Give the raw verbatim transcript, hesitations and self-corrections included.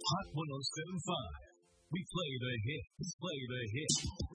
Hot one oh seven point five. We play the hits. Play the hits.